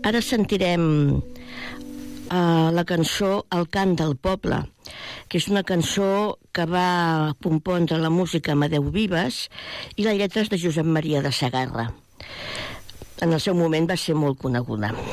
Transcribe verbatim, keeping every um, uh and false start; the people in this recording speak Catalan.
Ara sentirem uh, la cançó El cant del poble, que és una cançó que va compondre la música Amadeu Vives i la lletra és de Josep Maria de Sagarra. En el seu moment va ser molt coneguda.